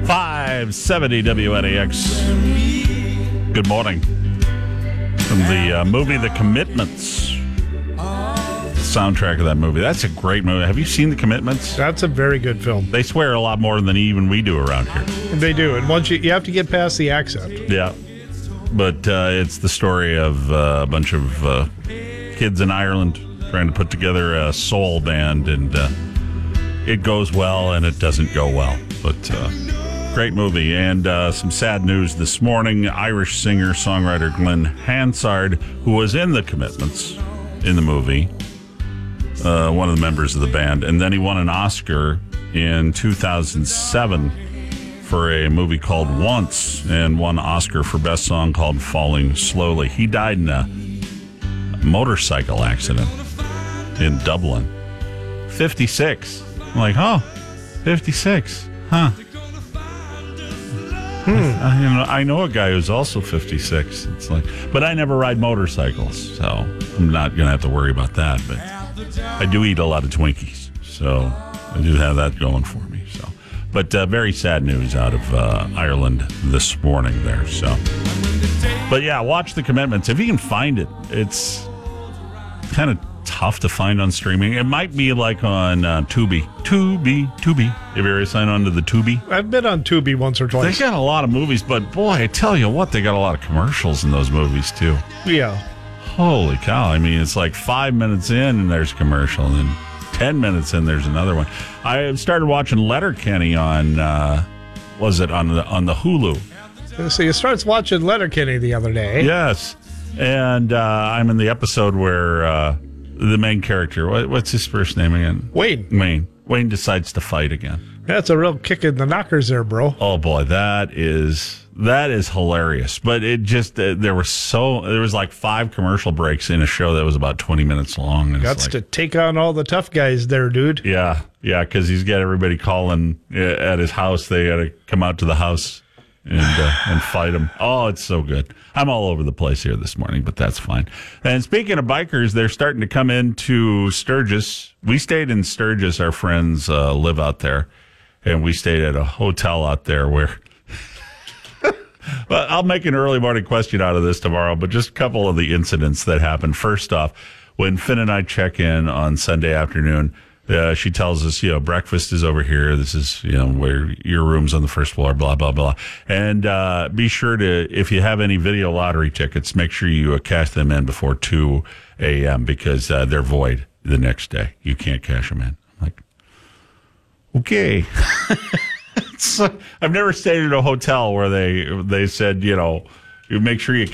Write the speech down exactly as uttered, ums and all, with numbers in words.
five seventy W N A X. Good morning. From the uh, movie The Commitments. Soundtrack of that movie. That's a great movie. Have you seen The Commitments? That's a very good film. They swear a lot more than even we do around here. They do. And once you, you have to get past the accent. Yeah. But uh, it's the story of uh, a bunch of uh, kids in Ireland trying to put together a soul band, and uh, it goes well and it doesn't go well. But uh, great movie. And uh, some sad news this morning. Irish singer, songwriter Glenn Hansard, who was in The Commitments in the movie, uh, one of the members of the band, and then he won an Oscar in two thousand seven for a movie called Once, and won Oscar for Best Song called Falling Slowly. He died in a motorcycle accident in Dublin. fifty-six. I'm like, oh, fifty-six. Huh. Hmm. I, you know, I know a guy who's also fifty-six. It's like, but I never ride motorcycles, so I'm not going to have to worry about that. But I do eat a lot of Twinkies, so I do have that going for me. So, but uh, very sad news out of uh, Ireland this morning there. So, but yeah, watch The Commitments if you can find it. It's kind of tough to find on streaming. It might be like on uh, Tubi. Tubi, Tubi. Have you ever signed on to the Tubi? I've been on Tubi once or twice. They got a lot of movies, but boy, I tell you what, they got a lot of commercials in those movies too. Yeah. Holy cow. I mean, it's like five minutes in and there's a commercial, and then ten minutes in there's another one. I started watching Letterkenny on, uh, was it on the, on the Hulu? So you started watching Letterkenny the other day. Yes. And uh, I'm in the episode where uh, the main character, what, what's his first name again? Wayne. Wayne. Wayne decides to fight again. That's a real kick in the knockers there, bro. Oh boy, that is that is hilarious. But it just uh, there was so there was like five commercial breaks in a show that was about twenty minutes long. And Got like, to take on all the tough guys there, dude. Yeah, yeah, because he's got everybody calling uh, at his house. They got to come out to the house and uh, and fight him. Oh, it's so good. I'm all over the place here this morning, but that's fine. And speaking of bikers, they're starting to come into Sturgis. We stayed in Sturgis. Our friends uh, live out there, and we stayed at a hotel out there where. Well, I'll make an early morning question out of this tomorrow, but just a couple of the incidents that happened. First off, when Finn and I check in on Sunday afternoon, Uh, she tells us, you know, breakfast is over here. This is, you know, where your room's on the first floor, blah, blah, blah. And uh, be sure to, if you have any video lottery tickets, make sure you uh, cash them in before two a.m. because uh, they're void the next day. You can't cash them in. I'm like, okay. So, I've never stayed at a hotel where they they said, you know, you make sure you